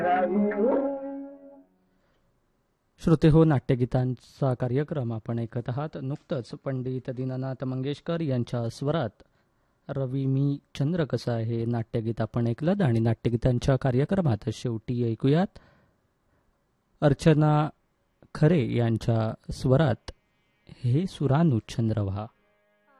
श्रोते हो, नाट्यगीतांचा कार्यक्रम आपण ऐकत आहात. नुकतंच पंडित दीनानाथ मंगेशकर यांच्या स्वरात रवी मी चंद्र कसा हे नाट्यगीत आपण ऐकलं आणि नाट्यगीतांच्या कार्यक्रमात शेवटी ऐकूयात अर्चना खरे यांच्या स्वरात हे सुरानुचंद्र व्हा.